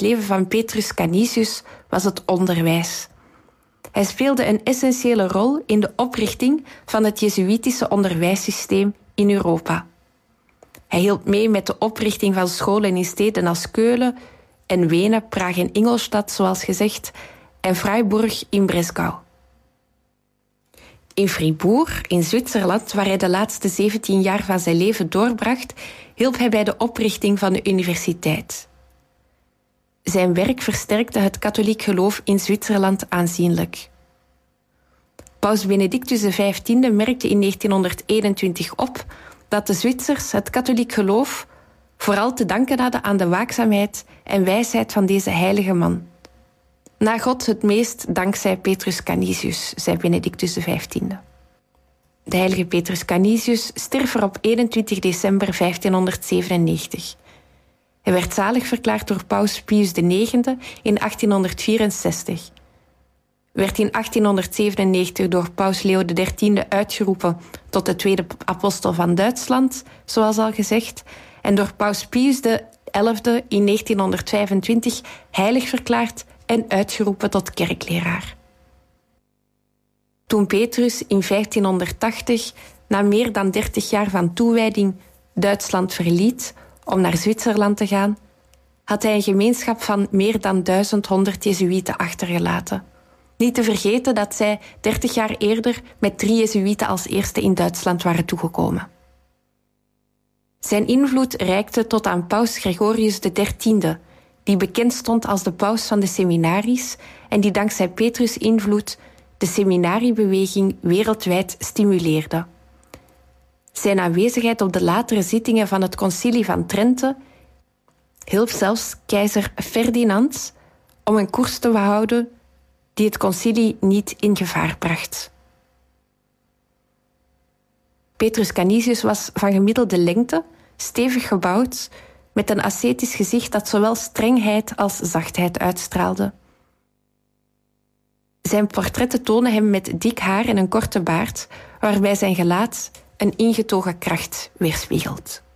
het leven van Petrus Canisius was het onderwijs. Hij speelde een essentiële rol in de oprichting van het Jezuïtische onderwijssysteem in Europa. Hij hielp mee met de oprichting van scholen in steden als Keulen en Wenen, Praag en Ingolstadt, zoals gezegd, en Freiburg in Bresgau. In Fribourg, in Zwitserland, waar hij de laatste 17 jaar van zijn leven doorbracht, hielp hij bij de oprichting van de universiteit. Zijn werk versterkte het katholiek geloof in Zwitserland aanzienlijk. Paus Benedictus XV merkte in 1921 op dat de Zwitsers het katholiek geloof vooral te danken hadden aan de waakzaamheid en wijsheid van deze heilige man. Na God het meest dankzij Petrus Canisius, zei Benedictus XV. De heilige Petrus Canisius stierf er op 21 december 1597. Hij werd zalig verklaard door paus Pius IX in 1864. Werd in 1897 door paus Leo XIII uitgeroepen tot de tweede apostel van Duitsland, zoals al gezegd, en door paus Pius XI in 1925 heilig verklaard en uitgeroepen tot kerkleraar. Toen Petrus in 1580, na meer dan 30 jaar van toewijding, Duitsland verliet om naar Zwitserland te gaan, had hij een gemeenschap van meer dan 1100 Jezuïeten achtergelaten. Niet te vergeten dat zij 30 jaar eerder met 3 Jezuïeten als eerste in Duitsland waren toegekomen. Zijn invloed reikte tot aan paus Gregorius XIII, die bekend stond als de paus van de seminaries en die dankzij Petrus' invloed de seminariebeweging wereldwijd stimuleerde. Zijn aanwezigheid op de latere zittingen van het Concilie van Trente hielp zelfs keizer Ferdinand om een koers te houden die het concilie niet in gevaar bracht. Petrus Canisius was van gemiddelde lengte, stevig gebouwd, met een ascetisch gezicht dat zowel strengheid als zachtheid uitstraalde. Zijn portretten tonen hem met dik haar en een korte baard, waarbij zijn gelaat een ingetogen kracht weerspiegelt.